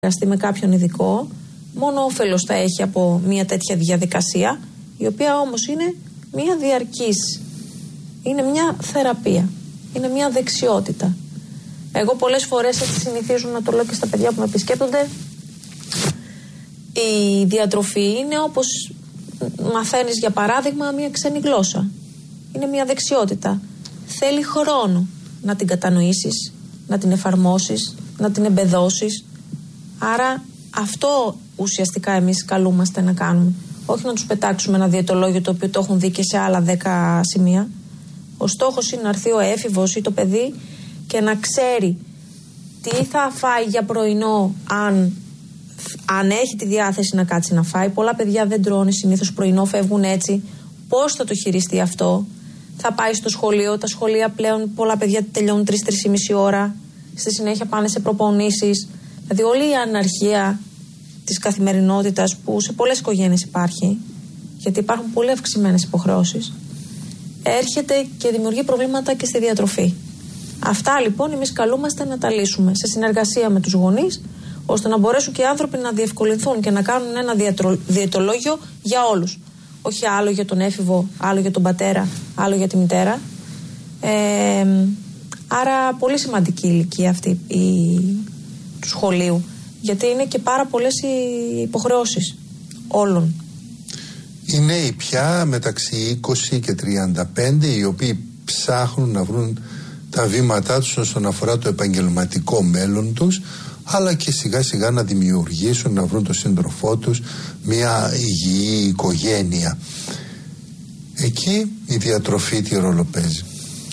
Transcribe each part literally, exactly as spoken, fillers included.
με κάποιον ειδικό, μόνο όφελος θα έχει από μια τέτοια διαδικασία, η οποία όμως είναι μια διαρκής, είναι μια θεραπεία, είναι μια δεξιότητα. Εγώ πολλές φορές έτσι συνηθίζω να το λέω και στα παιδιά που με επισκέπτονται. Η διατροφή είναι όπως μαθαίνεις για παράδειγμα μια ξένη γλώσσα. Είναι μια δεξιότητα. Θέλει χρόνο να την κατανοήσεις, να την εφαρμόσεις, να την εμπεδώσεις. Άρα αυτό ουσιαστικά εμείς καλούμαστε να κάνουμε. Όχι να τους πετάξουμε ένα διαιτολόγιο το οποίο το έχουν δει και σε άλλα δέκα σημεία. Ο στόχος είναι να έρθει ο έφηβος ή το παιδί και να ξέρει τι θα φάει για πρωινό, αν, αν έχει τη διάθεση να κάτσει να φάει. Πολλά παιδιά δεν τρώνε συνήθως πρωινό, φεύγουν έτσι. Πώς θα το χειριστεί αυτό? Θα πάει στο σχολείο. Τα σχολεία πλέον πολλά παιδιά τελειώνουν τρεις με τρεις και μισή ώρα. Στη συνέχεια πάνε σε προπονήσεις. Δηλαδή όλη η αναρχία της καθημερινότητας που σε πολλές οικογένειες υπάρχει, γιατί υπάρχουν πολύ αυξημένες υποχρεώσεις, έρχεται και δημιουργεί προβλήματα και στη διατροφή. Αυτά λοιπόν εμείς καλούμαστε να τα λύσουμε σε συνεργασία με τους γονείς, ώστε να μπορέσουν και οι άνθρωποι να διευκολυνθούν και να κάνουν ένα διατρο... διαιτολόγιο για όλους. Όχι άλλο για τον έφηβο, άλλο για τον πατέρα, άλλο για τη μητέρα. Ε, άρα πολύ σημαντική η ηλικία αυτή η... του σχολείου, γιατί είναι και πάρα πολλές οι υποχρεώσεις όλων. Οι νέοι πια μεταξύ είκοσι και τριάντα πέντε, οι οποίοι ψάχνουν να βρουν τα βήματά τους όσον αφορά το επαγγελματικό μέλλον τους, αλλά και σιγά σιγά να δημιουργήσουν, να βρουν τον σύντροφό τους, μια υγιή οικογένεια. Εκεί η διατροφή τι ρόλο παίζει?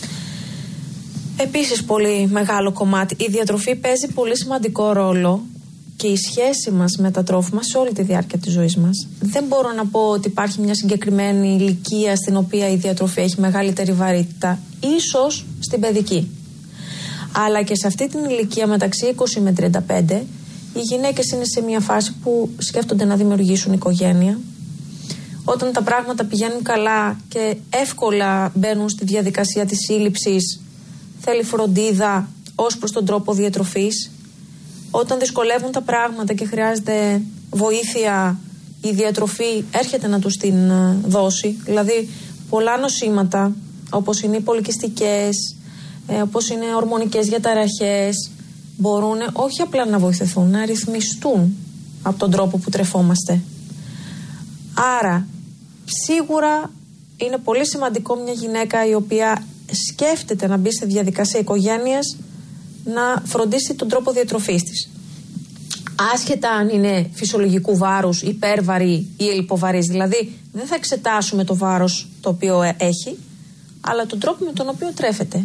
Επίσης πολύ μεγάλο κομμάτι. Η διατροφή παίζει πολύ σημαντικό ρόλο και η σχέση μας με τα τρόφιμα σε όλη τη διάρκεια της ζωής μας. Δεν μπορώ να πω ότι υπάρχει μια συγκεκριμένη ηλικία στην οποία η διατροφή έχει μεγαλύτερη βαρύτητα. Ίσως στην παιδική. Αλλά και σε αυτή την ηλικία μεταξύ είκοσι με τριάντα πέντε οι γυναίκες είναι σε μια φάση που σκέφτονται να δημιουργήσουν οικογένεια. Όταν τα πράγματα πηγαίνουν καλά και εύκολα μπαίνουν στη διαδικασία της σύλληψης, θέλει φροντίδα ως προς τον τρόπο διατροφής. Όταν δυσκολεύουν τα πράγματα και χρειάζεται βοήθεια, η διατροφή έρχεται να τους την δώσει. Δηλαδή πολλά νοσήματα όπως είναι οι πολικιστικές, όπως είναι ορμονικές διαταραχές, μπορούν όχι απλά να βοηθηθούν, να ρυθμιστούν από τον τρόπο που τρεφόμαστε. Άρα σίγουρα είναι πολύ σημαντικό μια γυναίκα η οποία σκέφτεται να μπει σε διαδικασία οικογένειας να φροντίσει τον τρόπο διατροφής της. Άσχετα αν είναι φυσιολογικού βάρους, υπέρβαρη ή ελλειποβαρής. Δηλαδή δεν θα εξετάσουμε το βάρος το οποίο έχει, αλλά τον τρόπο με τον οποίο τρέφεται.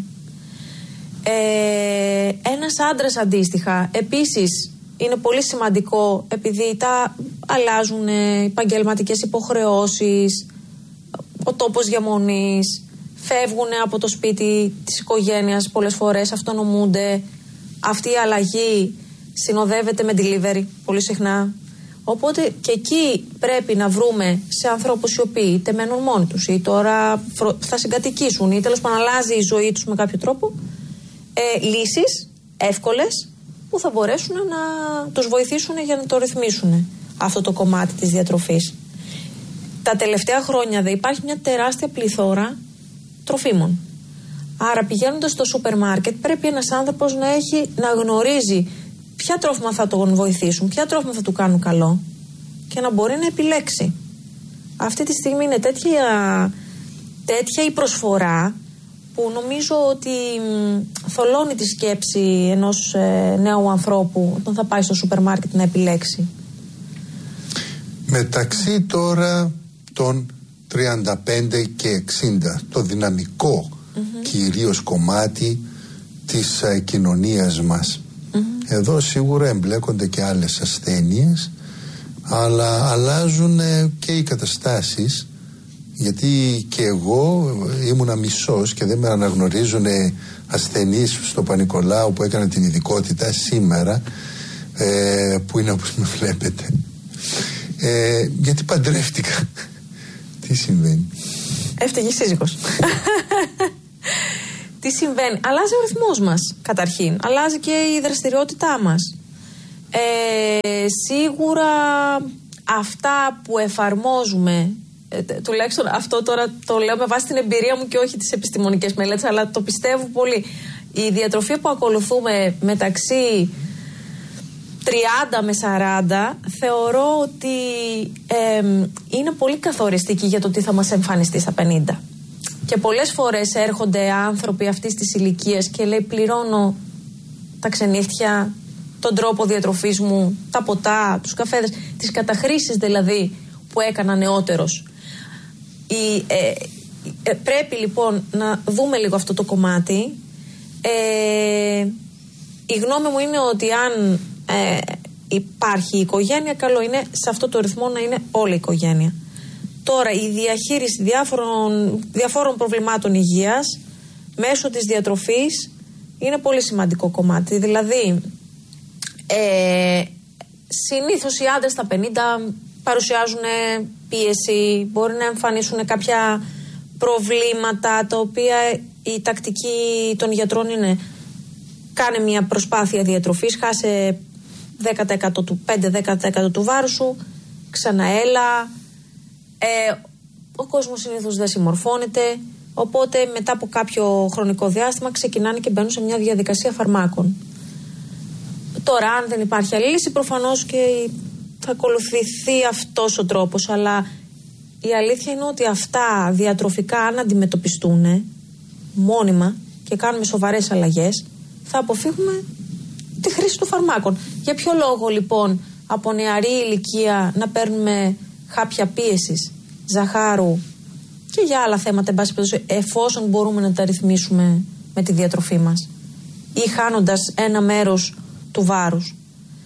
Ε, ένας άντρας αντίστοιχα επίσης είναι πολύ σημαντικό, επειδή τα αλλάζουν επαγγελματικές υποχρεώσεις, ο τόπος διαμονής, φεύγουν από το σπίτι της οικογένειας πολλές φορές, αυτονομούνται. Αυτή η αλλαγή συνοδεύεται με delivery πολύ συχνά. Οπότε και εκεί πρέπει να βρούμε σε ανθρώπους οι οποίοι είτε μένουν μόνοι τους ή τώρα θα συγκατοικήσουν ή τέλος πάντων αλλάζει η ζωή τους με κάποιο τρόπο, ε, λύσεις εύκολες που θα μπορέσουν να τους βοηθήσουν για να το ρυθμίσουν αυτό το κομμάτι της διατροφής. Τα τελευταία χρόνια δε υπάρχει μια τεράστια πληθώρα τροφίμων. Άρα πηγαίνοντας στο σούπερ μάρκετ πρέπει ένας άνθρωπος να έχει, να γνωρίζει ποια τρόφιμα θα τον βοηθήσουν, ποια τρόφιμα θα του κάνουν καλό και να μπορεί να επιλέξει. Αυτή τη στιγμή είναι τέτοια, τέτοια η προσφορά που νομίζω ότι θολώνει τη σκέψη ενός ε, νέου ανθρώπου όταν θα πάει στο σούπερ μάρκετ να επιλέξει. Μεταξύ τώρα των τριάντα πέντε και εξήντα, το δυναμικό mm-hmm. κυρίως κομμάτι της ε, κοινωνίας μας. Mm-hmm. Εδώ σίγουρα εμπλέκονται και άλλες ασθένειες, αλλά αλλάζουν ε, και οι καταστάσεις, γιατί και εγώ ήμουνα μισός και δεν με αναγνωρίζουν ασθενείς στο Πανικολάου που έκανα την ειδικότητα σήμερα, ε, που είναι όπως με βλέπετε, ε, γιατί παντρεύτηκα. Τι συμβαίνει? Έφταιγε σύζυγος. Τι συμβαίνει? Αλλάζει ο ρυθμός μας καταρχήν. Αλλάζει και η δραστηριότητά μας. Ε, σίγουρα αυτά που εφαρμόζουμε, ε, τουλάχιστον αυτό τώρα το λέω με βάση την εμπειρία μου και όχι τις επιστημονικές μελέτες, αλλά το πιστεύω πολύ. Η διατροφή που ακολουθούμε μεταξύ τριάντα με σαράντα θεωρώ ότι ε, είναι πολύ καθοριστική για το τι θα μας εμφανιστεί στα πενήντα. Και πολλές φορές έρχονται άνθρωποι αυτής της ηλικίας και λέει πληρώνω τα ξενύχτια, τον τρόπο διατροφής μου, τα ποτά, τους καφέδες, τις καταχρήσεις δηλαδή που έκανα νεότερος. Η, ε, ε, πρέπει λοιπόν να δούμε λίγο αυτό το κομμάτι. Ε, η γνώμη μου είναι ότι αν ε, υπάρχει η οικογένεια, καλό είναι σε αυτό το ρυθμό να είναι όλη η οικογένεια. Τώρα η διαχείριση διάφορων, διαφόρων προβλημάτων υγείας μέσω της διατροφής είναι πολύ σημαντικό κομμάτι. Δηλαδή ε, συνήθως οι άντρες στα πενήντα παρουσιάζουν πίεση, μπορεί να εμφανίσουν κάποια προβλήματα τα οποία η τακτική των γιατρών είναι κάνε μια προσπάθεια διατροφής, χάσε δέκα τοις εκατό του, πέντε με δέκα τοις εκατό του βάρου σου, ξαναέλα. Ε, ο κόσμος συνήθως δεν συμμορφώνεται, οπότε μετά από κάποιο χρονικό διάστημα ξεκινάνε και μπαίνουν σε μια διαδικασία φαρμάκων. Τώρα αν δεν υπάρχει άλλη λύση προφανώς και θα ακολουθηθεί αυτός ο τρόπος, αλλά η αλήθεια είναι ότι αυτά διατροφικά αν αντιμετωπιστούν μόνιμα και κάνουμε σοβαρές αλλαγές θα αποφύγουμε τη χρήση των φαρμάκων. Για ποιο λόγο λοιπόν από νεαρή ηλικία να παίρνουμε χάπια πίεσης, ζαχάρου και για άλλα θέματα, εν πάση περιπτώσει, εφόσον μπορούμε να τα ρυθμίσουμε με τη διατροφή μας ή χάνοντας ένα μέρος του βάρους.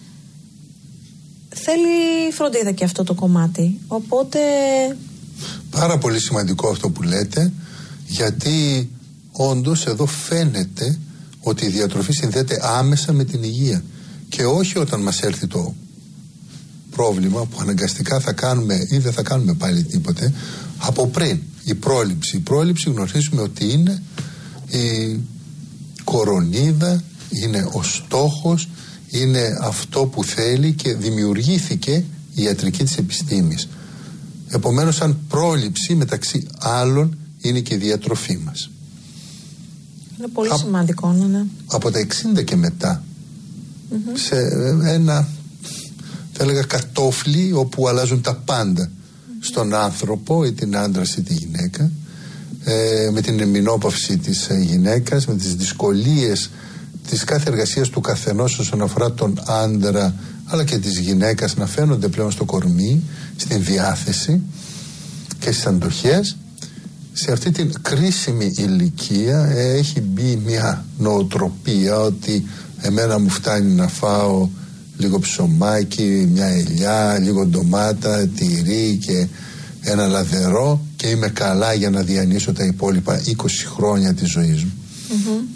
Θέλει φροντίδα και αυτό το κομμάτι. Οπότε πάρα πολύ σημαντικό αυτό που λέτε, γιατί όντως εδώ φαίνεται ότι η διατροφή συνδέεται άμεσα με την υγεία και όχι όταν μας έρθει το πρόβλημα που αναγκαστικά θα κάνουμε ή δεν θα κάνουμε πάλι τίποτε. Από πριν η πρόληψη η πρόληψη γνωρίζουμε ότι είναι η κορονίδα, είναι ο στόχος, είναι αυτό που θέλει και δημιουργήθηκε η ιατρική της επιστήμης. Επομένως σαν πρόληψη μεταξύ άλλων είναι και η διατροφή μας. Είναι πολύ Α, σημαντικό, ναι, ναι. Από τα εξήντα και μετά mm-hmm. σε ένα θα έλεγα κατόφλι όπου αλλάζουν τα πάντα mm-hmm. στον άνθρωπο ή την άντρα ή τη γυναίκα, ε, με την εμεινόπαυση της ε, γυναίκας, με τις δυσκολίες της κάθε εργασίας του καθενός όσον αφορά τον άντρα αλλά και της γυναίκας να φαίνονται πλέον στο κορμί, στην διάθεση και στις αντοχές. Σε αυτή την κρίσιμη ηλικία έχει μπει μια νοοτροπία ότι εμένα μου φτάνει να φάω λίγο ψωμάκι, μια ελιά, λίγο ντομάτα, τυρί και ένα λαδερό και είμαι καλά για να διανύσω τα υπόλοιπα είκοσι χρόνια της ζωής μου. Mm-hmm.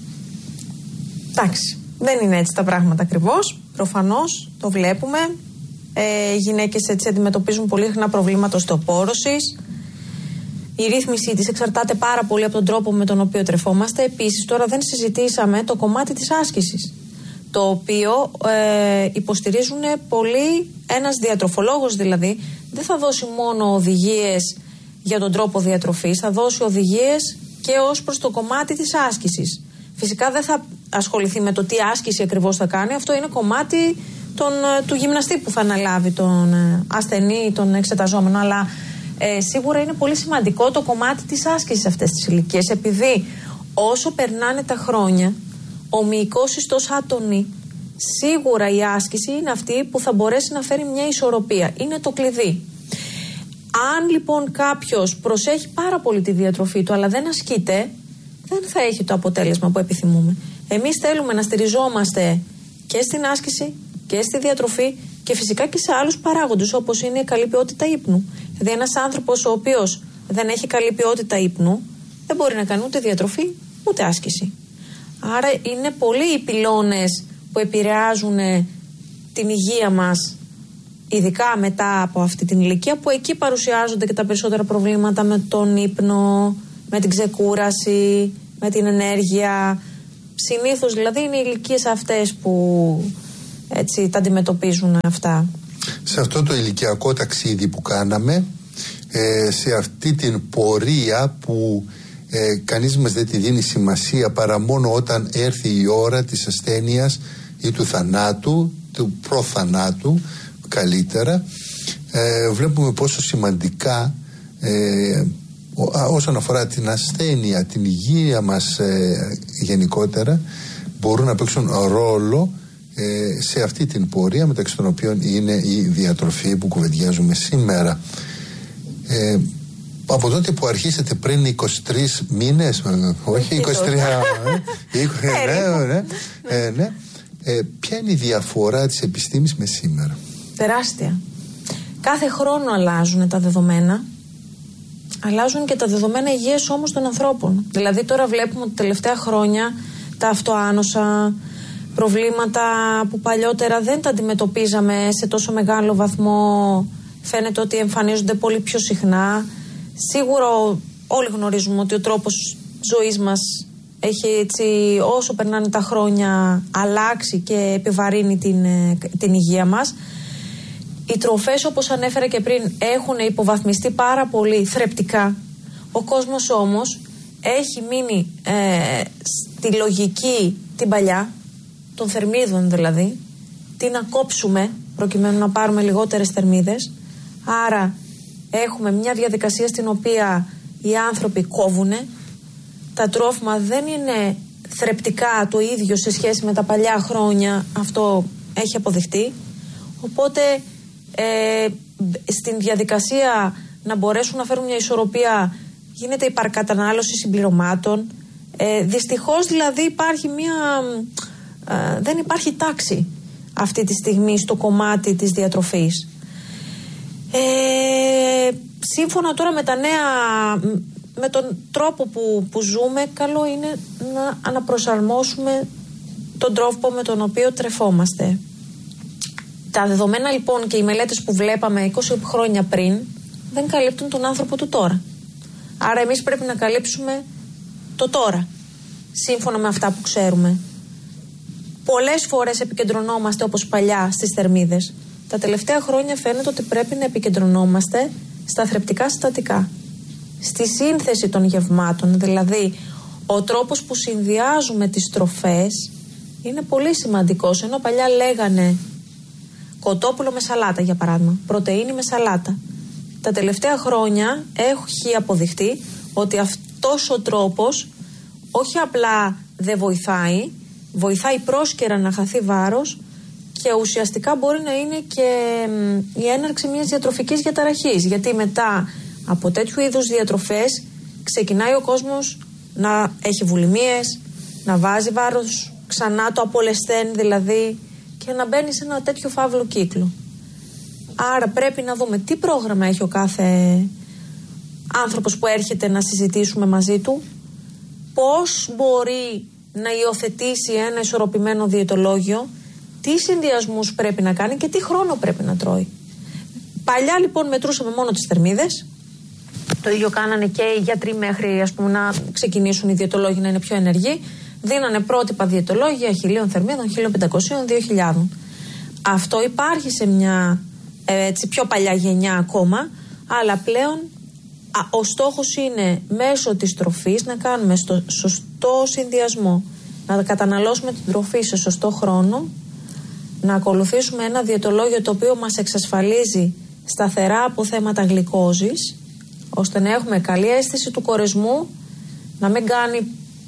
Εντάξει, δεν είναι έτσι τα πράγματα ακριβώς. Προφανώς το βλέπουμε. Ε, οι γυναίκες έτσι αντιμετωπίζουν πολύ συχνά προβλήματα οστεοπόρωσης. Η ρύθμιση της εξαρτάται πάρα πολύ από τον τρόπο με τον οποίο τρεφόμαστε. Επίσης, τώρα δεν συζητήσαμε το κομμάτι της άσκησης, το οποίο ε, υποστηρίζουν πολύ. Ένας διατροφολόγος δηλαδή δεν θα δώσει μόνο οδηγίες για τον τρόπο διατροφής, θα δώσει οδηγίες και ως προς το κομμάτι της άσκησης. Φυσικά δεν θα ασχοληθεί με το τι άσκηση ακριβώς θα κάνει, αυτό είναι κομμάτι τον, του γυμναστή που θα αναλάβει τον ασθενή, τον εξεταζόμενο, αλλά ε, σίγουρα είναι πολύ σημαντικό το κομμάτι της άσκησης σε αυτές τις ηλικίες, επειδή όσο περνάνε τα χρόνια ο μυϊκός ιστός άτονη, σίγουρα η άσκηση είναι αυτή που θα μπορέσει να φέρει μια ισορροπία, είναι το κλειδί. Αν λοιπόν κάποιος προσέχει πάρα πολύ τη διατροφή του αλλά δεν ασκείται, δεν θα έχει το αποτέλεσμα που επιθυμούμε. Εμείς θέλουμε να στηριζόμαστε και στην άσκηση και στη διατροφή και φυσικά και σε άλλους παράγοντες όπως είναι η καλή ποιότητα ύπνου. Δηλαδή ένας άνθρωπος ο οποίος δεν έχει καλή ποιότητα ύπνου δεν μπορεί να κάνει ούτε διατροφή ούτε άσκηση. Άρα είναι πολλοί οι πυλώνες που επηρεάζουν την υγεία μας, ειδικά μετά από αυτή την ηλικία, που εκεί παρουσιάζονται και τα περισσότερα προβλήματα με τον ύπνο, με την ξεκούραση, με την ενέργεια. Συνήθως δηλαδή είναι οι ηλικίες αυτές που έτσι τα αντιμετωπίζουν αυτά. Σε αυτό το ηλικιακό ταξίδι που κάναμε, ε, σε αυτή την πορεία που ε, κανείς μας δεν τη δίνει σημασία παρά μόνο όταν έρθει η ώρα της ασθένειας ή του θανάτου, του προθανάτου καλύτερα, ε, βλέπουμε πόσο σημαντικά ε, όσον αφορά την ασθένεια, την υγεία μας ε, γενικότερα, μπορούν να παίξουν ρόλο ε, σε αυτή την πορεία, μεταξύ των οποίων είναι η διατροφή που κουβεντιάζουμε σήμερα. Ε, από τότε που αρχίσατε πριν είκοσι τρεις μήνες, όχι είκοσι τρία, ναι, ναι, ε, ναι. Ε, ποια είναι η διαφορά της επιστήμης με σήμερα? Τεράστια. Κάθε χρόνο αλλάζουν τα δεδομένα. Αλλάζουν και τα δεδομένα υγείας όμως των ανθρώπων. Δηλαδή τώρα βλέπουμε ότι τα τελευταία χρόνια τα αυτοάνοσα, προβλήματα που παλιότερα δεν τα αντιμετωπίζαμε σε τόσο μεγάλο βαθμό, φαίνεται ότι εμφανίζονται πολύ πιο συχνά. Σίγουρα όλοι γνωρίζουμε ότι ο τρόπος ζωής μας έχει, έτσι, όσο περνάνε τα χρόνια, αλλάξει και επιβαρύνει την, την υγεία μας. Οι τροφές, όπως ανέφερα και πριν, έχουν υποβαθμιστεί πάρα πολύ θρεπτικά. Ο κόσμος όμως έχει μείνει ε, στη λογική την παλιά, των θερμίδων δηλαδή, τι να κόψουμε προκειμένου να πάρουμε λιγότερες θερμίδες. Άρα έχουμε μια διαδικασία στην οποία οι άνθρωποι κόβουνε. Τα τρόφιμα δεν είναι θρεπτικά το ίδιο σε σχέση με τα παλιά χρόνια, αυτό έχει αποδειχτεί. Οπότε ε, στην διαδικασία να μπορέσουν να φέρουν μια ισορροπία γίνεται υπαρκατανάλωση συμπληρωμάτων. Ε, δυστυχώς δηλαδή υπάρχει μια, ε, δεν υπάρχει τάξη αυτή τη στιγμή στο κομμάτι της διατροφής. Ε, σύμφωνα τώρα με τα νέα, με τον τρόπο που, που ζούμε, καλό είναι να αναπροσαρμόσουμε τον τρόπο με τον οποίο τρεφόμαστε. Τα δεδομένα λοιπόν και οι μελέτες που βλέπαμε είκοσι χρόνια πριν δεν καλύπτουν τον άνθρωπο του τώρα. Άρα εμείς πρέπει να καλύψουμε το τώρα, σύμφωνα με αυτά που ξέρουμε. Πολλές φορές επικεντρωνόμαστε όπως παλιά στις θερμίδες. Τα τελευταία χρόνια φαίνεται ότι πρέπει να επικεντρωνόμαστε στα θρεπτικά συστατικά. Στη σύνθεση των γευμάτων, δηλαδή ο τρόπος που συνδυάζουμε τις τροφές είναι πολύ σημαντικός. Ενώ παλιά λέγανε κοτόπουλο με σαλάτα, για παράδειγμα, πρωτεΐνη με σαλάτα. Τα τελευταία χρόνια έχει αποδειχτεί ότι αυτός ο τρόπος όχι απλά δεν βοηθάει, βοηθάει πρόσκαιρα να χαθεί βάρος και ουσιαστικά μπορεί να είναι και η έναρξη μιας διατροφικής διαταραχής. Γιατί μετά από τέτοιου είδους διατροφές ξεκινάει ο κόσμος να έχει βουλημίες, να βάζει βάρος ξανά, το απολεσθέν δηλαδή, και να μπαίνει σε ένα τέτοιο φαύλο κύκλο. Άρα πρέπει να δούμε τι πρόγραμμα έχει ο κάθε άνθρωπος που έρχεται να συζητήσουμε μαζί του, πώς μπορεί να υιοθετήσει ένα ισορροπημένο διαιτολόγιο, τι συνδυασμούς πρέπει να κάνει και τι χρόνο πρέπει να τρώει. Παλιά λοιπόν μετρούσαμε μόνο τις θερμίδες. Το ίδιο κάνανε και οι γιατροί μέχρι, ας πούμε, να ξεκινήσουν οι διαιτολόγοι να είναι πιο ενεργοί. Δίνανε πρότυπα διαιτολόγια χιλίων θερμίδων, χίλια πεντακόσια, δύο χιλιάδες. Αυτό υπάρχει σε μια έτσι, πιο παλιά γενιά ακόμα, αλλά πλέον α, ο στόχος είναι μέσω της τροφής να κάνουμε στο σωστό συνδυασμό, να καταναλώσουμε την τροφή σε σωστό χρόνο, να ακολουθήσουμε ένα διαιτολόγιο το οποίο μας εξασφαλίζει σταθερά αποθέματα γλυκόζης, ώστε να έχουμε καλή αίσθηση του κορεσμού, να μην κάνει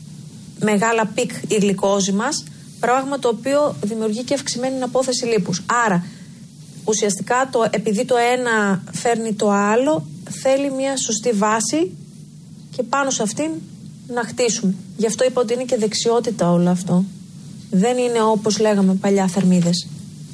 μεγάλα πικ η γλυκόζη μας, πράγμα το οποίο δημιουργεί και αυξημένη απόθεση λίπους. Άρα ουσιαστικά το, επειδή το ένα φέρνει το άλλο, θέλει μια σωστή βάση και πάνω σε αυτήν να χτίσουμε. Γι' αυτό είπα ότι είναι και δεξιότητα όλο αυτό. Δεν είναι όπως λέγαμε παλιά θερμίδες.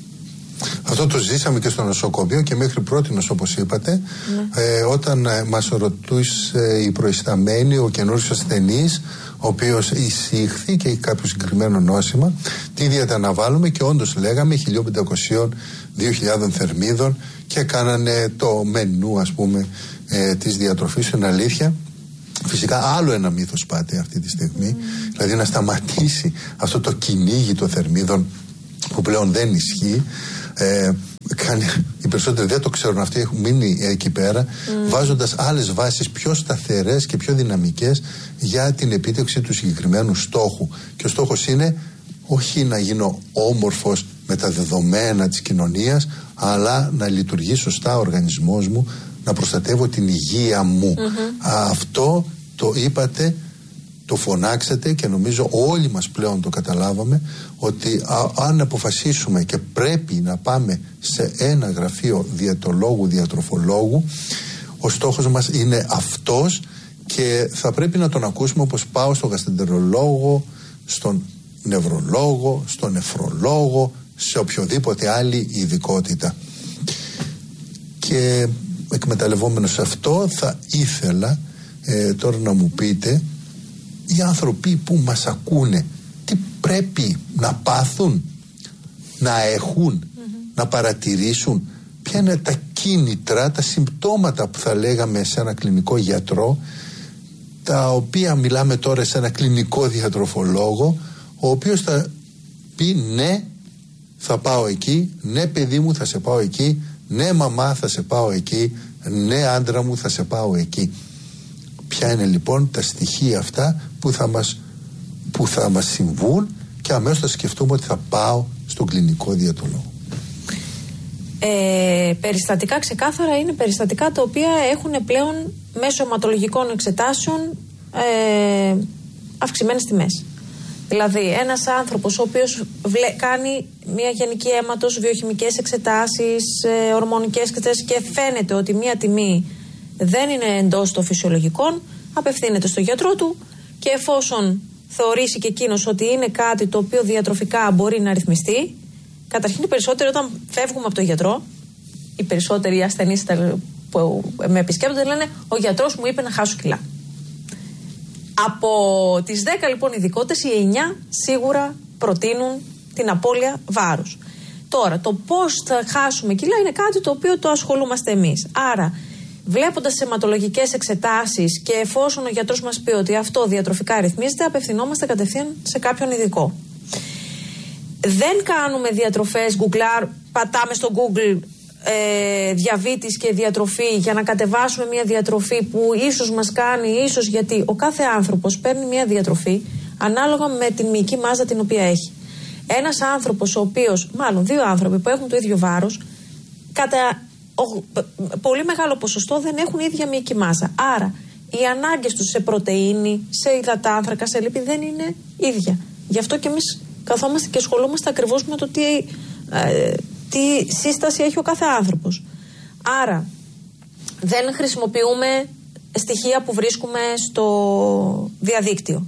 Αυτό το ζήσαμε και στο νοσοκομείο και μέχρι πρότινος, όπως είπατε, ναι. ε, όταν ε, μας ρωτούσε η προϊσταμένη, ο καινούριος ασθενής, ο οποίος εισήχθη και έχει κάποιο συγκεκριμένο νόσημα, τι δίαιτα να βάλουμε, και όντως λέγαμε χίλια πεντακόσια δύο χιλιάδες θερμίδων και κάνανε το μενού, ας πούμε, ε, της διατροφής. Είναι αλήθεια. Φυσικά άλλο ένα μύθος πάτε αυτή τη στιγμή, mm. δηλαδή να σταματήσει αυτό το κυνήγι των θερμίδων που πλέον δεν ισχύει. Ε, κάνει, οι περισσότεροι δεν το ξέρουν, αυτοί έχουν μείνει εκεί πέρα, mm. βάζοντας άλλες βάσεις πιο σταθερές και πιο δυναμικές για την επίτευξη του συγκεκριμένου στόχου. Και ο στόχος είναι όχι να γίνω όμορφος με τα δεδομένα της κοινωνίας, αλλά να λειτουργεί σωστά ο οργανισμός μου, να προστατεύω την υγεία μου. Mm-hmm. Αυτό το είπατε, το φωνάξατε και νομίζω όλοι μας πλέον το καταλάβαμε, ότι α, αν αποφασίσουμε και πρέπει να πάμε σε ένα γραφείο διαιτολόγου, διατροφολόγου, ο στόχος μας είναι αυτός και θα πρέπει να τον ακούσουμε όπως πάω στον γαστρεντερολόγο, στον νευρολόγο, στον νεφρολόγο, σε οποιοδήποτε άλλη ειδικότητα. Και εκμεταλλευόμενος αυτό θα ήθελα ε, τώρα να μου πείτε, οι άνθρωποι που μας ακούνε τι πρέπει να πάθουν, να έχουν, mm-hmm. να παρατηρήσουν, ποια είναι τα κίνητρα, τα συμπτώματα που θα λέγαμε σε ένα κλινικό γιατρό, τα οποία μιλάμε τώρα σε ένα κλινικό διατροφολόγο, ο οποίος θα πει ναι, θα πάω εκεί, ναι παιδί μου θα σε πάω εκεί, ναι μαμά θα σε πάω εκεί, ναι άντρα μου θα σε πάω εκεί. Ποια είναι λοιπόν τα στοιχεία αυτά που θα μας, που θα μας συμβούν και αμέσως θα σκεφτούμε ότι θα πάω στον κλινικό διαιτολόγο. Ε, περιστατικά ξεκάθαρα είναι περιστατικά τα οποία έχουν πλέον μέσω αιματολογικών εξετάσεων ε, αυξημένες τιμές. Δηλαδή ένας άνθρωπος ο οποίος βλέ, κάνει μια γενική αίματος, βιοχημικές εξετάσεις, ε, ορμονικές εξετάσεις και φαίνεται ότι μια τιμή δεν είναι εντός των φυσιολογικών, απευθύνεται στον γιατρό του και εφόσον θεωρήσει και εκείνος ότι είναι κάτι το οποίο διατροφικά μπορεί να ρυθμιστεί, καταρχήν οι περισσότεροι όταν φεύγουμε από τον γιατρό, οι περισσότεροι ασθενείς που με επισκέπτονται λένε ο γιατρός μου είπε να χάσω κιλά. Από τις δέκα λοιπόν ειδικότητες, οι εννιά σίγουρα προτείνουν την απώλεια βάρους. Τώρα, το πώς θα χάσουμε κιλά είναι κάτι το οποίο το ασχολούμαστε εμείς. Άρα, βλέποντας τις αιματολογικές εξετάσεις και εφόσον ο γιατρός μας πει ότι αυτό διατροφικά ρυθμίζεται, απευθυνόμαστε κατευθείαν σε κάποιον ειδικό. Δεν κάνουμε διατροφές, Google, πατάμε στο Google ε, διαβήτης και διατροφή για να κατεβάσουμε μια διατροφή που ίσως μας κάνει, ίσως γιατί ο κάθε άνθρωπος παίρνει μια διατροφή ανάλογα με την μυϊκή μάζα την οποία έχει. Ένας άνθρωπος ο οποίος, μάλλον δύο άνθρωποι που έχουν το ίδιο βάρος, κατά ο, πολύ μεγάλο ποσοστό δεν έχουν ίδια μυϊκή μάζα. Άρα οι ανάγκες τους σε πρωτεΐνη, σε υδατάνθρακα, σε λίπη δεν είναι ίδια. Γι' αυτό και εμείς καθόμαστε και ασχολούμαστε ακριβώς με το τι, ε, τι σύσταση έχει ο κάθε άνθρωπος. Άρα δεν χρησιμοποιούμε στοιχεία που βρίσκουμε στο διαδίκτυο.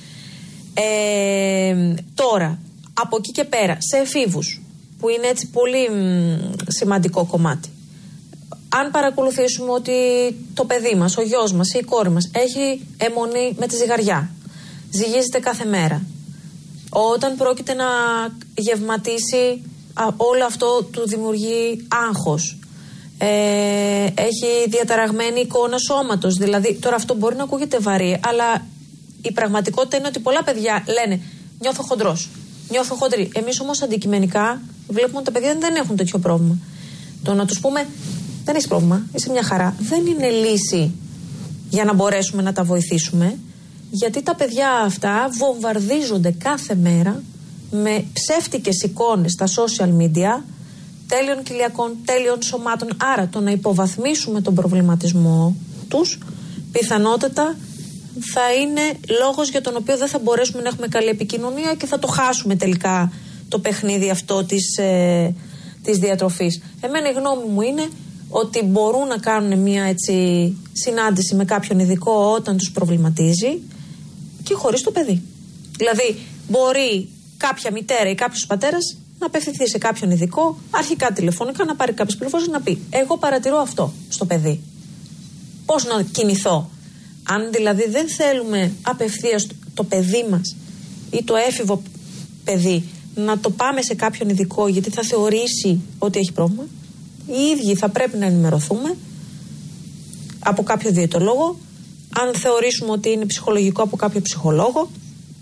Ε, τώρα, από εκεί και πέρα, σε εφήβους, που είναι έτσι πολύ μ, σημαντικό κομμάτι. Αν παρακολουθήσουμε ότι το παιδί μας, ο γιος μας ή η κόρη μας έχει αιμονή με τη ζυγαριά, ζυγίζεται κάθε μέρα, όταν πρόκειται να γευματίσει, α, όλο αυτό του δημιουργεί άγχος, ε, έχει διαταραγμένη εικόνα σώματος, δηλαδή τώρα αυτό μπορεί να ακούγεται βαρύ, αλλά η πραγματικότητα είναι ότι πολλά παιδιά λένε νιώθω χοντρός, νιώθω χοντρή. Εμείς όμως αντικειμενικά βλέπουμε ότι τα παιδιά δεν έχουν τέτοιο πρόβλημα. Το να τους πούμε δεν έχεις πρόβλημα, είσαι μια χαρά, δεν είναι λύση για να μπορέσουμε να τα βοηθήσουμε, γιατί τα παιδιά αυτά βομβαρδίζονται κάθε μέρα με ψεύτικες εικόνες στα social media τέλειων κοιλιακών, τέλειων σωμάτων. Άρα το να υποβαθμίσουμε τον προβληματισμό τους πιθανότατα θα είναι λόγος για τον οποίο δεν θα μπορέσουμε να έχουμε καλή επικοινωνία και θα το χάσουμε τελικά το παιχνίδι αυτό της, ε, της διατροφής. Εμένα η γνώμη μου είναι ότι μπορούν να κάνουν μια έτσι συνάντηση με κάποιον ειδικό όταν τους προβληματίζει και χωρίς το παιδί. Δηλαδή μπορεί κάποια μητέρα ή κάποιος πατέρας να απευθυνθεί σε κάποιον ειδικό, αρχικά τηλεφωνικά να πάρει κάποιες πληροφορίες, να πει εγώ παρατηρώ αυτό στο παιδί. Πώς να κινηθώ? Αν δηλαδή δεν θέλουμε απευθείας το παιδί μας ή το έφηβο παιδί να το πάμε σε κάποιον ειδικό γιατί θα θεωρήσει ότι έχει πρόβλημα, οι ίδιοι θα πρέπει να ενημερωθούμε από κάποιο διαιτολόγο, αν θεωρήσουμε ότι είναι ψυχολογικό από κάποιο ψυχολόγο,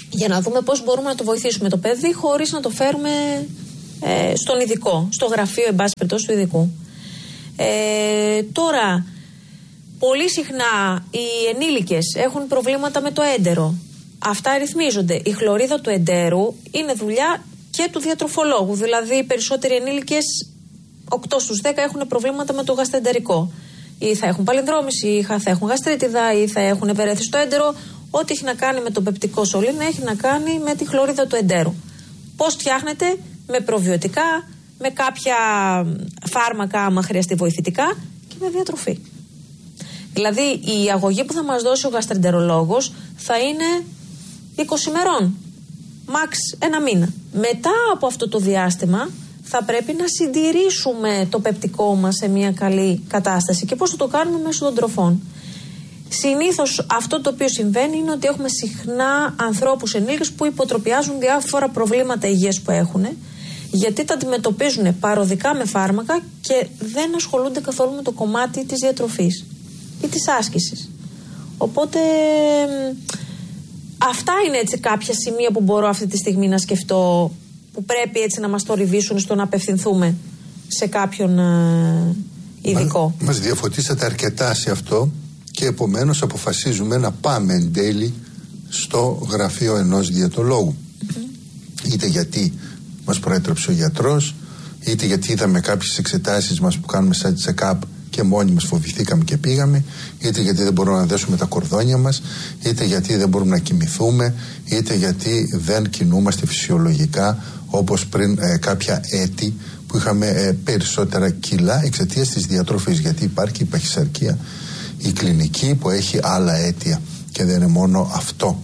για να δούμε πώς μπορούμε να το βοηθήσουμε το παιδί χωρίς να το φέρουμε ε, στον ειδικό, στο γραφείο εν πάση περιπτώσει του ειδικού. Ε, τώρα, πολύ συχνά οι ενήλικες έχουν προβλήματα με το έντερο. Αυτά ρυθμίζονται. Η χλωρίδα του εντέρου είναι δουλειά και του διατροφολόγου. Δηλαδή, οι περισσότεροι ενήλικες, οκτώ στους δέκα, έχουν προβλήματα με το γαστρεντερικό. Ή θα έχουν παλινδρόμηση, ή θα έχουν γαστρίτιδα, ή θα έχουν ευερέθηση στο έντερο. Ό,τι έχει να κάνει με το πεπτικό σωλήνα έχει να κάνει με τη χλωρίδα του εντέρου. Πώς φτιάχνεται? Με προβιωτικά, με κάποια φάρμακα, άμα χρειαστεί βοηθητικά, και με διατροφή. Δηλαδή, η αγωγή που θα μας δώσει ο γαστρεντερολόγος θα είναι είκοσι ημερών, μαξ ένα μήνα. Μετά από αυτό το διάστημα θα πρέπει να συντηρήσουμε το πεπτικό μας σε μια καλή κατάσταση. Και πώς θα το κάνουμε? Μέσω των τροφών. Συνήθως αυτό το οποίο συμβαίνει είναι ότι έχουμε συχνά ανθρώπους ενήλικες που υποτροπιάζουν διάφορα προβλήματα υγείας που έχουν, γιατί τα αντιμετωπίζουν παροδικά με φάρμακα και δεν ασχολούνται καθόλου με το κομμάτι της διατροφής ή της άσκησης. Οπότε αυτά είναι έτσι κάποια σημεία που μπορώ αυτή τη στιγμή να σκεφτώ, που πρέπει έτσι να μας το ριβήσουν στο να απευθυνθούμε σε κάποιον ε, ειδικό. Μας, μας διαφωτίσατε αρκετά σε αυτό και επομένως αποφασίζουμε να πάμε εν τέλει στο γραφείο ενός διαιτολόγου. Mm-hmm. Είτε γιατί μας προέτρεψε ο γιατρός, είτε γιατί είδαμε κάποιες εξετάσεις μας που κάνουμε σαν check-up και μόνοι μας φοβηθήκαμε και πήγαμε, είτε γιατί δεν μπορούμε να δέσουμε τα κορδόνια μας, είτε γιατί δεν μπορούμε να κοιμηθούμε, είτε γιατί δεν κινούμαστε φυσιολογικά όπως πριν ε, κάποια έτη που είχαμε ε, περισσότερα κιλά εξαιτίας της διατροφής. Γιατί υπάρχει η παχυσαρκία, η κλινική, που έχει άλλα αίτια και δεν είναι μόνο αυτό.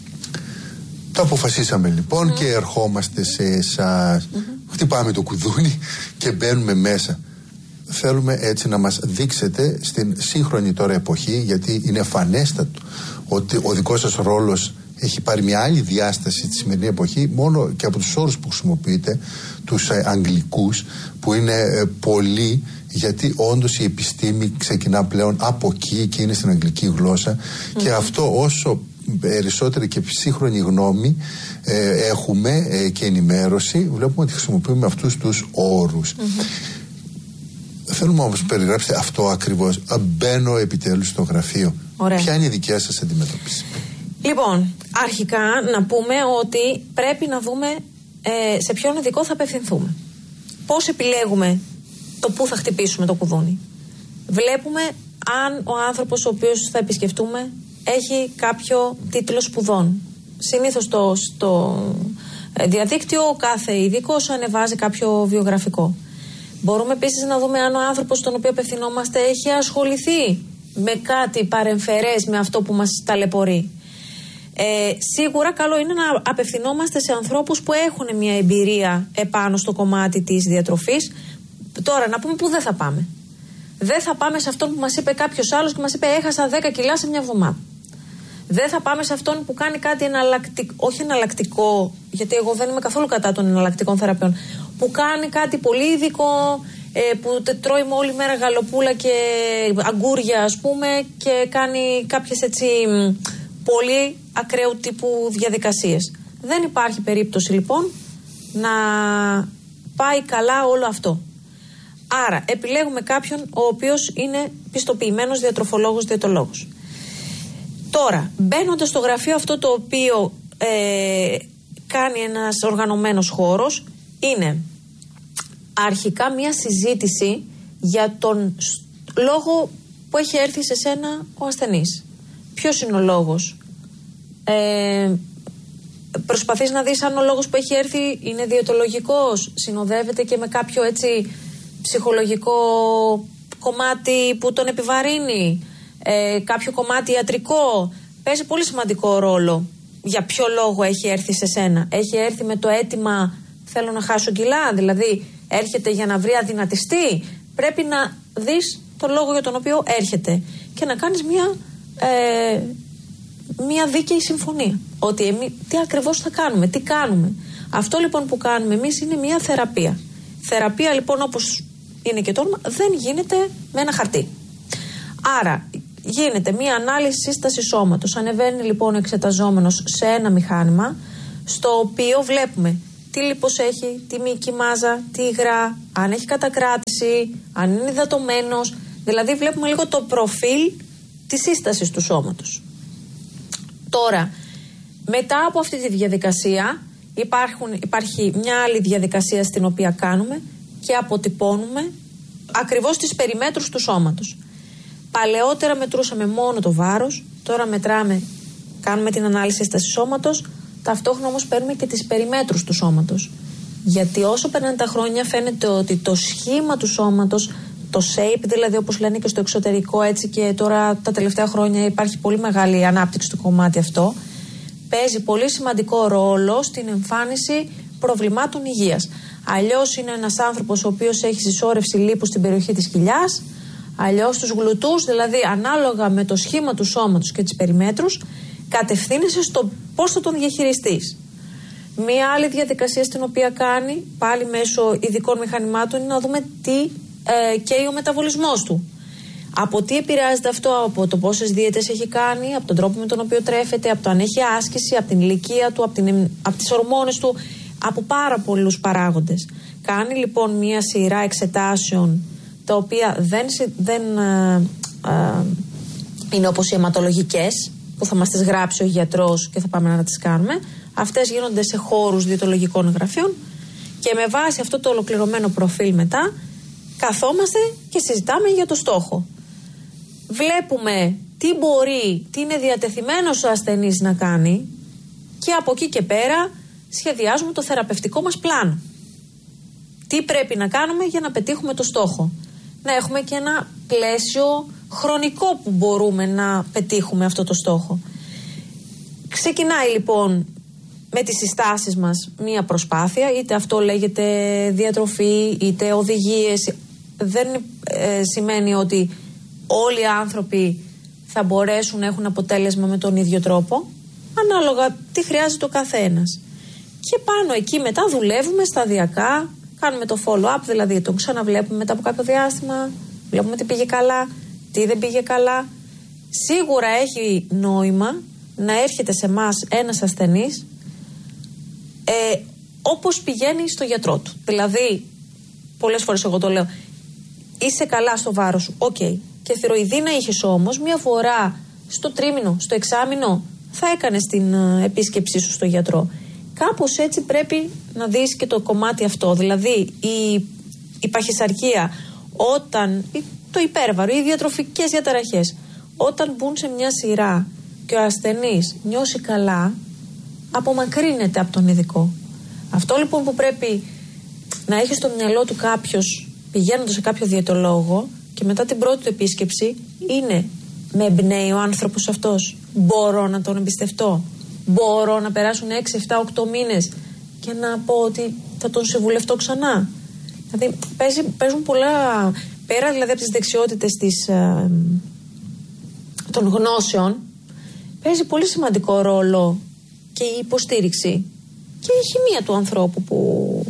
Το αποφασίσαμε λοιπόν mm. και ερχόμαστε σε εσάς. Mm-hmm. Χτυπάμε το κουδούνι και μπαίνουμε μέσα. Θέλουμε έτσι να μας δείξετε στην σύγχρονη τώρα εποχή, γιατί είναι φανέστατο ότι ο δικός σας ρόλος έχει πάρει μια άλλη διάσταση τη σημερινή εποχή, μόνο και από τους όρους που χρησιμοποιείτε, τους ε, αγγλικούς, που είναι ε, πολλοί, γιατί όντως η επιστήμη ξεκινά πλέον από εκεί και είναι στην αγγλική γλώσσα. Mm-hmm. Και αυτό, όσο περισσότερη και σύγχρονη γνώμη ε, έχουμε ε, και ενημέρωση, βλέπουμε ότι χρησιμοποιούμε αυτούς τους όρους. Mm-hmm. Θέλουμε όμως να περιγράψετε αυτό ακριβώς. Μπαίνω επιτέλους στο γραφείο. Ωραία. Ποια είναι η δικιά σας αντιμετώπιση? Λοιπόν, αρχικά να πούμε ότι πρέπει να δούμε ε, σε ποιον ειδικό θα απευθυνθούμε. Πώς επιλέγουμε το πού θα χτυπήσουμε το κουδούνι? Βλέπουμε αν ο άνθρωπος ο οποίος θα επισκεφτούμε έχει κάποιο τίτλο σπουδών. Συνήθως στο, στο διαδίκτυο ο κάθε ειδικός ανεβάζει κάποιο βιογραφικό. Μπορούμε επίσης να δούμε αν ο άνθρωπος στον οποίο απευθυνόμαστε έχει ασχοληθεί με κάτι παρεμφερές με αυτό που μας ταλαιπωρεί. Ε, σίγουρα καλό είναι να απευθυνόμαστε σε ανθρώπους που έχουν μια εμπειρία επάνω στο κομμάτι της διατροφής. Τώρα να πούμε που δεν θα πάμε. Δεν θα πάμε σε αυτόν που μας είπε κάποιος άλλος και μας είπε έχασα δέκα κιλά σε μια εβδομάδα. Δεν θα πάμε σε αυτόν που κάνει κάτι εναλλακτικό, όχι εναλλακτικό, γιατί εγώ δεν είμαι καθόλου κατά των εναλλακτικών θεραπείων, που κάνει κάτι πολύ ειδικό, ε, που τρώει όλη μέρα γαλοπούλα και αγκούρια ας πούμε, και κάνει κάποιες έτσι πολύ ακραίου τύπου διαδικασίες. Δεν υπάρχει περίπτωση λοιπόν να πάει καλά όλο αυτό. Άρα επιλέγουμε κάποιον ο οποίος είναι πιστοποιημένος διατροφολόγος, διαιτολόγος. Τώρα, μπαίνοντας στο γραφείο αυτό το οποίο ε, κάνει ένας οργανωμένος χώρος, είναι αρχικά μια συζήτηση για τον λόγο που έχει έρθει σε σένα ο ασθενής. Ποιος είναι ο λόγος? Ε, προσπαθείς να δεις αν ο λόγος που έχει έρθει είναι διαιτολογικός, συνοδεύεται και με κάποιο έτσι ψυχολογικό κομμάτι που τον επιβαρύνει, ε, κάποιο κομμάτι ιατρικό. Παίζει πολύ σημαντικό ρόλο για ποιο λόγο έχει έρθει σε σένα. Έχει έρθει με το αίτημα θέλω να χάσω κιλά, δηλαδή έρχεται για να βρει αδυνατιστή. Πρέπει να δεις τον λόγο για τον οποίο έρχεται και να κάνεις μια, ε, μια δίκαιη συμφωνία. Ότι εμείς τι ακριβώς θα κάνουμε, τι κάνουμε. Αυτό λοιπόν που κάνουμε εμείς είναι μια θεραπεία. Θεραπεία λοιπόν, όπως είναι και το όνομα, δεν γίνεται με ένα χαρτί. Άρα γίνεται μία ανάλυση σύσταση σώματος. Ανεβαίνει λοιπόν ο εξεταζόμενος σε ένα μηχάνημα, στο οποίο βλέπουμε τι λίπος έχει, τι μυϊκή μάζα, τι υγρά, αν έχει κατακράτηση, αν είναι υδατωμένος. Δηλαδή βλέπουμε λίγο το προφίλ της σύστασης του σώματος. Τώρα, μετά από αυτή τη διαδικασία υπάρχουν, υπάρχει μια άλλη διαδικασία στην οποία κάνουμε και αποτυπώνουμε ακριβώς τις περιμέτρους του σώματος. Παλαιότερα μετρούσαμε μόνο το βάρος, τώρα μετράμε, κάνουμε την ανάλυση σύστασης σώματος, ταυτόχρονα όμως παίρνουμε και τις περιμέτρους του σώματος. Γιατί όσο περνάνε τα χρόνια φαίνεται ότι το σχήμα του σώματος, το shape δηλαδή όπως λένε και στο εξωτερικό, έτσι και τώρα τα τελευταία χρόνια υπάρχει πολύ μεγάλη ανάπτυξη του κομμάτι αυτό, παίζει πολύ σημαντικό ρόλο στην εμφάνιση προβλημάτων υγείας. Αλλιώς είναι ένας άνθρωπος ο οποίος έχει συσσόρευση λίπους στην περιοχή της κοιλιάς, αλλιώς τους γλουτούς, δηλαδή ανάλογα με το σχήμα του σώματος και τις περιμέτρους, κατευθύνεσαι στο πώς θα τον διαχειριστείς. Μία άλλη διαδικασία στην οποία κάνει, πάλι μέσω ειδικών μηχανημάτων, είναι να δούμε τι ε, καίει ο μεταβολισμός του. Από τι επηρεάζεται αυτό, από το πόσες δίαιτες έχει κάνει, από τον τρόπο με τον οποίο τρέφεται, από το αν έχει άσκηση, από την ηλικία του, από, την, από τις ορμόνες του, από πάρα πολλούς παράγοντες. Κάνει λοιπόν μία σειρά εξετάσεων, τα οποία δεν, δεν ε, ε, είναι όπως οι αιματολογικές, που θα μας τις γράψει ο γιατρός και θα πάμε να τις κάνουμε. Αυτές γίνονται σε χώρους διαιτολογικών γραφείων και με βάση αυτό το ολοκληρωμένο προφίλ μετά καθόμαστε και συζητάμε για το στόχο. Βλέπουμε τι μπορεί, τι είναι διατεθειμένος ο ασθενής να κάνει και από εκεί και πέρα σχεδιάζουμε το θεραπευτικό μας πλάνο. Τι πρέπει να κάνουμε για να πετύχουμε το στόχο. Να έχουμε και ένα πλαίσιο χρονικό που μπορούμε να πετύχουμε αυτό το στόχο. Ξεκινάει λοιπόν με τις συστάσεις μας μία προσπάθεια, είτε αυτό λέγεται διατροφή, είτε οδηγίες. Δεν ε, σημαίνει ότι όλοι οι άνθρωποι θα μπορέσουν να έχουν αποτέλεσμα με τον ίδιο τρόπο, ανάλογα τι χρειάζεται ο καθένας. Και πάνω εκεί μετά δουλεύουμε σταδιακά, κάνουμε το follow-up, δηλαδή τον ξαναβλέπουμε μετά από κάποιο διάστημα, βλέπουμε τι πήγε καλά, τι δεν πήγε καλά. Σίγουρα έχει νόημα να έρχεται σε εμάς ένας ασθενής ε, όπως πηγαίνει στο γιατρό του. Δηλαδή, πολλές φορές εγώ το λέω, είσαι καλά στο βάρος σου, οκ. Okay. Και θηροειδίνα είχες όμως, μία φορά στο τρίμηνο, στο εξάμηνο, θα έκανες την uh, επίσκεψή σου στο γιατρό. Κάπως έτσι πρέπει να δεις και το κομμάτι αυτό. Δηλαδή, η, η παχυσαρκία, όταν, το υπέρβαρο, οι διατροφικές διαταραχές, όταν μπουν σε μια σειρά και ο ασθενής νιώσει καλά, απομακρύνεται από τον ειδικό. Αυτό λοιπόν που πρέπει να έχει στο μυαλό του κάποιος πηγαίνοντας σε κάποιο διαιτολόγο και μετά την πρώτη του επίσκεψη είναι, με εμπνέει ο άνθρωπος αυτός, μπορώ να τον εμπιστευτώ, μπορώ να περάσουν έξι, εφτά, οκτώ μήνες και να πω ότι θα τον συμβουλευτώ ξανά. Δηλαδή παίζει, παίζουν πολλά, πέρα δηλαδή από τις δεξιότητες της, ε, των γνώσεων, παίζει πολύ σημαντικό ρόλο και η υποστήριξη και η χημεία του ανθρώπου που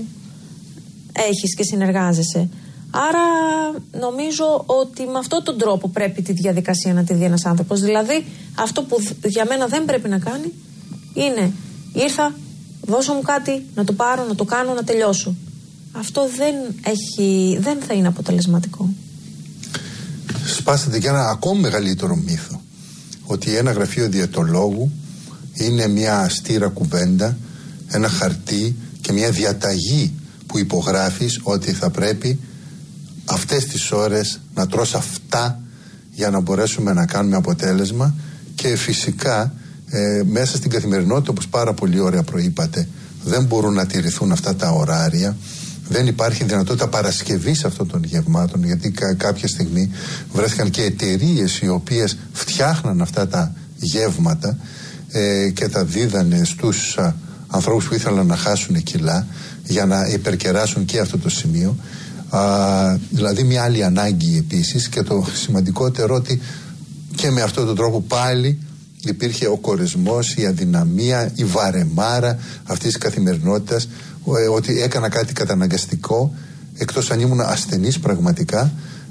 έχεις και συνεργάζεσαι. Άρα νομίζω ότι με αυτόν τον τρόπο πρέπει τη διαδικασία να τη δει ένας άνθρωπος. Δηλαδή αυτό που για μένα δεν πρέπει να κάνει είναι ήρθα, δώσω μου κάτι, να το πάρω, να το κάνω, να τελειώσω. Αυτό δεν, έχει, δεν θα είναι αποτελεσματικό. Σπάσατε και ένα ακόμη μεγαλύτερο μύθο, ότι ένα γραφείο διαιτολόγου είναι μια αστήρα κουβέντα, ένα χαρτί και μια διαταγή που υπογράφεις ότι θα πρέπει αυτές τις ώρες να τρως αυτά για να μπορέσουμε να κάνουμε αποτέλεσμα. Και φυσικά ε, μέσα στην καθημερινότητα, όπως πάρα πολύ ωραία προείπατε, δεν μπορούν να τηρηθούν αυτά τα ωράρια. Δεν υπάρχει δυνατότητα παρασκευής αυτών των γευμάτων, γιατί κα, κάποια στιγμή βρέθηκαν και εταιρείες οι οποίες φτιάχναν αυτά τα γεύματα ε, και τα δίδανε στους α, ανθρώπους που ήθελαν να χάσουν κιλά για να υπερκεράσουν και αυτό το σημείο. Α, δηλαδή μια άλλη ανάγκη επίσης, και το σημαντικότερο ότι και με αυτόν τον τρόπο πάλι υπήρχε ο κορεσμός, η αδυναμία, η βαρεμάρα αυτής της καθημερινότητας, ότι έκανα κάτι καταναγκαστικό, εκτός αν ήμουν ασθενής πραγματικά,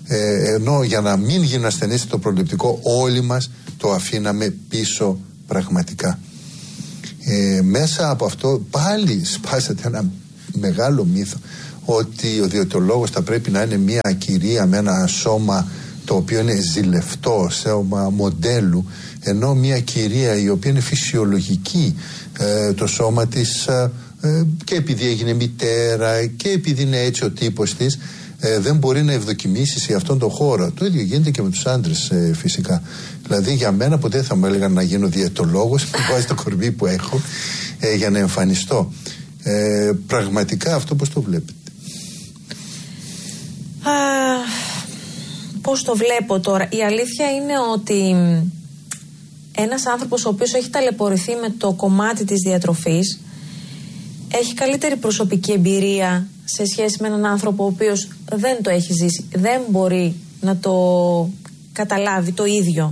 Ε, ενώ για να μην γίνει ασθενής το προληπτικό, όλοι μας το αφήναμε πίσω πραγματικά. Ε, μέσα από αυτό πάλι σπάσατε ένα μεγάλο μύθο, ότι ο διαιτολόγος θα πρέπει να είναι μια κυρία με ένα σώμα το οποίο είναι ζηλευτό, σώμα μοντέλου, ενώ μια κυρία η οποία είναι φυσιολογική, ε, το σώμα της, ε, ε, και επειδή έγινε μητέρα και επειδή είναι έτσι ο τύπος της, ε, δεν μπορεί να ευδοκιμήσει σε αυτόν τον χώρο. Το ίδιο γίνεται και με τους άντρες, ε, φυσικά. Δηλαδή για μένα ποτέ θα μου έλεγαν να γίνω διαιτολόγος, που βάζει το κορμί που έχω, ε, για να εμφανιστώ. Ε, πραγματικά αυτό πώς το βλέπετε? Α, πώς το βλέπω τώρα? Η αλήθεια είναι ότι ένας άνθρωπος ο οποίος έχει ταλαιπωρηθεί με το κομμάτι της διατροφής έχει καλύτερη προσωπική εμπειρία σε σχέση με έναν άνθρωπο ο οποίος δεν το έχει ζήσει, δεν μπορεί να το καταλάβει το ίδιο.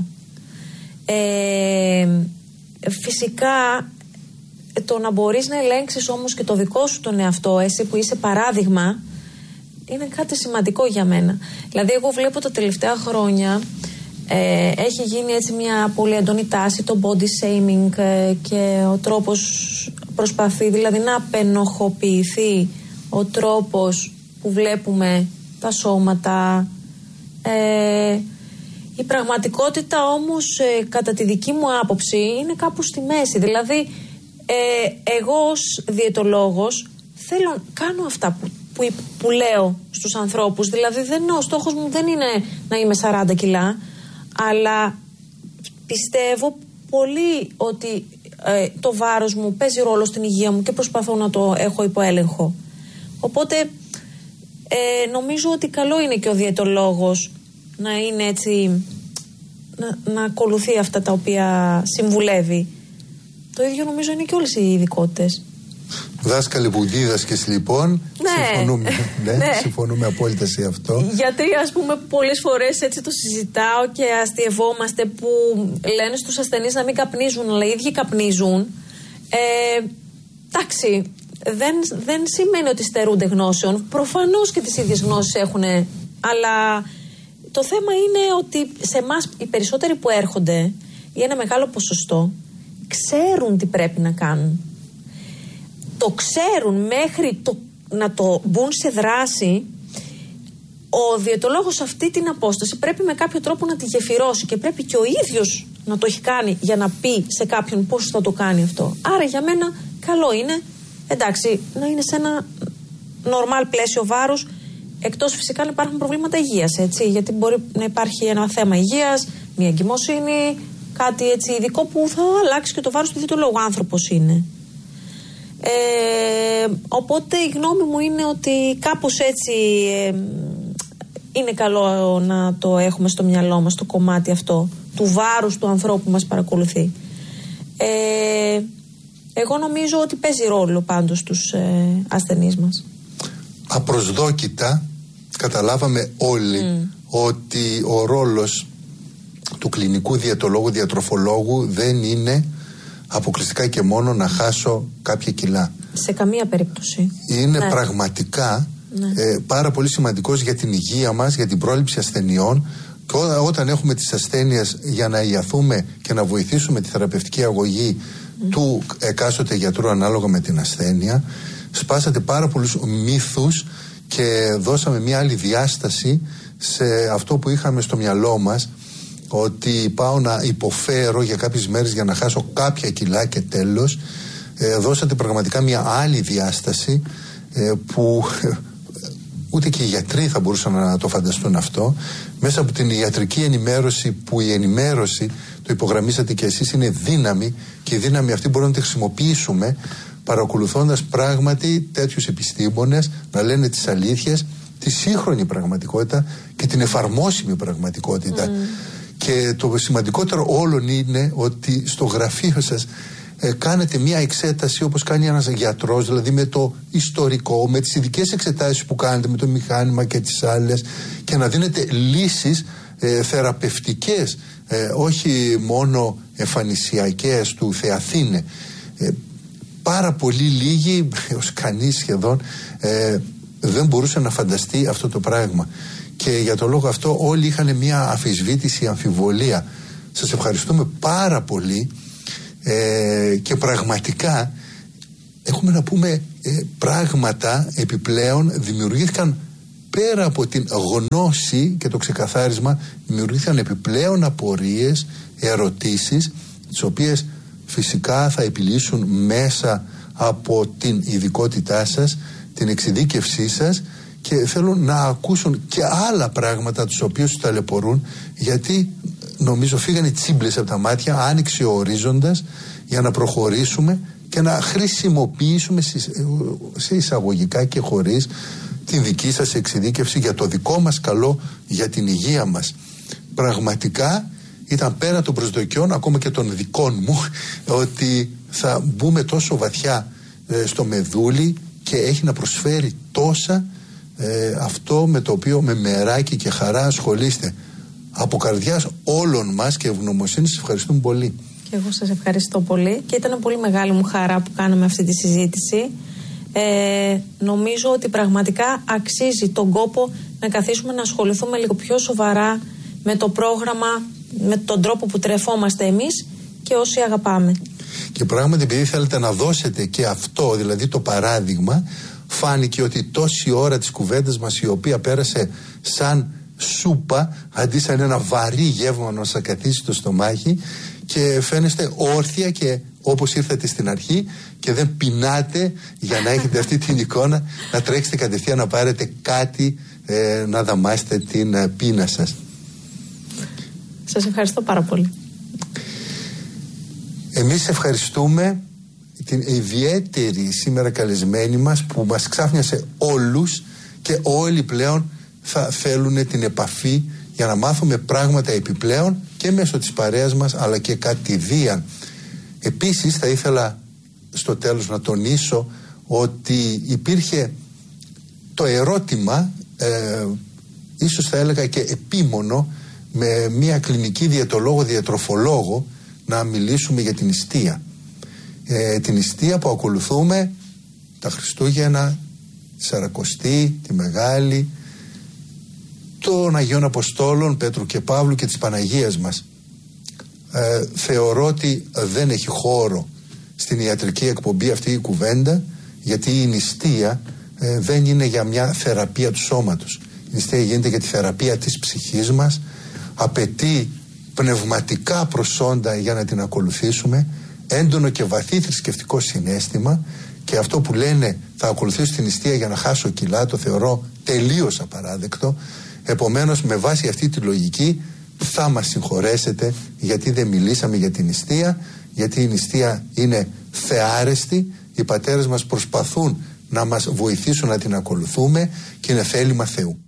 Ε, φυσικά το να μπορείς να ελέγξεις όμως και το δικό σου τον εαυτό, εσύ που είσαι παράδειγμα, είναι κάτι σημαντικό για μένα. Δηλαδή εγώ βλέπω τα τελευταία χρόνια ε, έχει γίνει έτσι μια πολύ έντονη τάση, το body shaming, ε, και ο τρόπος προσπαθεί δηλαδή να απενοχοποιηθεί ο τρόπος που βλέπουμε τα σώματα. Ε, η πραγματικότητα όμως, ε, κατά τη δική μου άποψη, είναι κάπου στη μέση. Δηλαδή ε, εγώ ως διαιτολόγος θέλω, κάνω αυτά που, που, που λέω στους ανθρώπους. Δηλαδή δεν, ο στόχος μου δεν είναι να είμαι σαράντα κιλά, αλλά πιστεύω πολύ ότι ε, το βάρος μου παίζει ρόλο στην υγεία μου και προσπαθώ να το έχω υπό έλεγχο. Οπότε ε, νομίζω ότι καλό είναι και ο διαιτολόγος να είναι έτσι, να, να ακολουθεί αυτά τα οποία συμβουλεύει. Το ίδιο νομίζω είναι και όλες οι ειδικότητες. Δάσκαλοι που δίδασκες λοιπόν, ναι, συμφωνούμε, ναι, ναι. συμφωνούμε απόλυτα σε αυτό. Γιατί ας πούμε πολλές φορές έτσι το συζητάω και αστειευόμαστε που λένε στους ασθενείς να μην καπνίζουν, αλλά οι ίδιοι καπνίζουν. Ε, εντάξει, δεν, δεν σημαίνει ότι στερούνται γνώσεων. Προφανώς και τις ίδιες γνώσεις έχουν, αλλά το θέμα είναι ότι σε εμάς οι περισσότεροι που έρχονται, ή ένα μεγάλο ποσοστό, ξέρουν τι πρέπει να κάνουν. Το ξέρουν μέχρι το, να το μπουν σε δράση. Ο διαιτολόγος αυτή την απόσταση πρέπει με κάποιο τρόπο να τη γεφυρώσει και πρέπει και ο ίδιος να το έχει κάνει για να πει σε κάποιον πώς θα το κάνει αυτό. Άρα για μένα καλό είναι, εντάξει, να είναι σε ένα normal πλαίσιο βάρους, εκτός φυσικά να υπάρχουν προβλήματα υγείας, έτσι, γιατί μπορεί να υπάρχει ένα θέμα υγείας, μια εγκυμοσύνη, κάτι έτσι ειδικό που θα αλλάξει και το βάρος του διαιτολόγου. Άνθρωπος είναι. Ε, οπότε η γνώμη μου είναι ότι κάπως έτσι ε, είναι καλό να το έχουμε στο μυαλό μας το κομμάτι αυτό του βάρους του ανθρώπου που μας παρακολουθεί. Ε, εγώ νομίζω ότι παίζει ρόλο πάντως στους ε, ασθενείς μας. Απροσδόκητα καταλάβαμε όλοι mm. ότι ο ρόλος του κλινικού διαιτολόγου, διατροφολόγου δεν είναι αποκλειστικά και μόνο να χάσω κάποια κιλά. Σε καμία περίπτωση. Είναι ναι. πραγματικά ναι. Ε, πάρα πολύ σημαντικός για την υγεία μας, για την πρόληψη ασθενειών, και ό, όταν έχουμε τις ασθένειες, για να ιαθούμε και να βοηθήσουμε τη θεραπευτική αγωγή mm. του εκάστοτε γιατρού ανάλογα με την ασθένεια. Σπάσατε πάρα πολλούς μύθους και δώσαμε μια άλλη διάσταση σε αυτό που είχαμε στο μυαλό μας, ότι πάω να υποφέρω για κάποιες μέρες για να χάσω κάποια κιλά και τέλος. Ε, δώσατε πραγματικά μια άλλη διάσταση ε, που ε, ούτε και οι γιατροί θα μπορούσαν να το φανταστούν αυτό. Μέσα από την ιατρική ενημέρωση, που η ενημέρωση, το υπογραμμίσατε και εσείς, είναι δύναμη, και η δύναμη αυτή μπορούμε να τη χρησιμοποιήσουμε παρακολουθώντας πράγματι τέτοιους επιστήμονες να λένε τις αλήθειες, τη σύγχρονη πραγματικότητα και την εφαρμόσιμη πραγματικότητα. Mm. Και το σημαντικότερο όλων είναι ότι στο γραφείο σας ε, κάνετε μια εξέταση όπως κάνει ένας γιατρός, δηλαδή με το ιστορικό, με τις ειδικές εξετάσεις που κάνετε, με το μηχάνημα και τις άλλες, και να δίνετε λύσεις ε, θεραπευτικές, ε, όχι μόνο εμφανισιακές του Θεαθήνε. Ε, πάρα πολύ λίγοι, ως κανείς σχεδόν, ε, δεν μπορούσε να φανταστεί αυτό το πράγμα. Και και για τον λόγο αυτό όλοι είχαν μια αμφισβήτηση, αμφιβολία. Σας ευχαριστούμε πάρα πολύ ε, και πραγματικά έχουμε να πούμε ε, πράγματα επιπλέον δημιουργήθηκαν πέρα από την γνώση και το ξεκαθάρισμα, δημιουργήθηκαν επιπλέον απορίες, ερωτήσεις, τις οποίες φυσικά θα επιλύσουν μέσα από την ειδικότητά σας, την εξειδίκευσή σας, και θέλουν να ακούσουν και άλλα πράγματα τους οποίους τους ταλαιπωρούν, γιατί νομίζω φύγανε τσίμπλες από τα μάτια, άνοιξε ο ορίζοντας για να προχωρήσουμε και να χρησιμοποιήσουμε σε εισαγωγικά και χωρίς την δική σας εξειδίκευση για το δικό μας καλό, για την υγεία μας. Πραγματικά ήταν πέρα των προσδοκιών, ακόμα και των δικών μου, ότι θα μπούμε τόσο βαθιά ε, στο μεδούλι και έχει να προσφέρει τόσα ε, αυτό με το οποίο με μεράκι και χαρά ασχολείστε. Από καρδιάς όλων μας και ευγνωμοσύνη σας ευχαριστούμε πολύ. Και εγώ σας ευχαριστώ πολύ και ήταν πολύ μεγάλη μου χαρά που κάναμε αυτή τη συζήτηση. Ε, νομίζω ότι πραγματικά αξίζει τον κόπο να καθίσουμε να ασχοληθούμε λίγο πιο σοβαρά με το πρόγραμμα, με τον τρόπο που τρεφόμαστε εμείς και όσοι αγαπάμε. Και πράγματι, επειδή θέλετε να δώσετε και αυτό, δηλαδή το παράδειγμα, φάνηκε ότι τόση ώρα της κουβέντας μας, η οποία πέρασε σαν σούπα αντί σαν ένα βαρύ γεύμα να σας καθίσει στο στομάχι, και φαίνεστε όρθια και όπως ήρθατε στην αρχή και δεν πεινάτε για να έχετε αυτή την εικόνα, να τρέξετε κατευθείαν να πάρετε κάτι ε, να δαμάσετε την ε, πείνα σας. Σας ευχαριστώ πάρα πολύ. Εμείς ευχαριστούμε την ιδιαίτερη σήμερα καλεσμένη μας που μας ξάφνιασε όλους, και όλοι πλέον θα θέλουν την επαφή για να μάθουμε πράγματα επιπλέον και μέσω της παρέας μας, αλλά και κατηδίαν. Επίσης θα ήθελα στο τέλος να τονίσω ότι υπήρχε το ερώτημα, ε, ίσως θα έλεγα και επίμονο, με μια κλινική διαιτολόγο, διατροφολόγο, να μιλήσουμε για την νηστεία. Ε, την νηστεία που ακολουθούμε τα Χριστούγεννα, τη Σαρακοστή, τη Μεγάλη, των Αγίων Αποστόλων Πέτρου και Παύλου και της Παναγίας μας. Ε, θεωρώ ότι δεν έχει χώρο στην ιατρική εκπομπή αυτή η κουβέντα, γιατί η νηστεία ε, δεν είναι για μια θεραπεία του σώματος. Η νηστεία γίνεται για τη θεραπεία της ψυχής μας, απαιτεί πνευματικά προσόντα για να την ακολουθήσουμε, έντονο και βαθύ θρησκευτικό συναίσθημα, και αυτό που λένε θα ακολουθήσω την νηστεία για να χάσω κιλά το θεωρώ τελείως απαράδεκτο. Επομένως, με βάση αυτή τη λογική θα μας συγχωρέσετε γιατί δεν μιλήσαμε για την νηστεία, γιατί η νηστεία είναι θεάρεστη, οι πατέρες μας προσπαθούν να μας βοηθήσουν να την ακολουθούμε και είναι θέλημα Θεού.